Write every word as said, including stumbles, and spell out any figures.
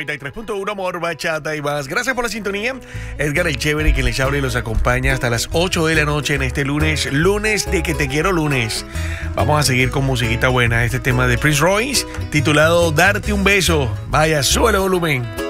noventa y tres punto uno, amor, bachata y más. Gracias por la sintonía. Edgar el Chévere, que les habla y los acompaña hasta las ocho de la noche en este lunes, lunes de que te quiero lunes. Vamos a seguir con musiquita buena. Este tema de Prince Royce, titulado Darte un beso. Vaya, súbele volumen.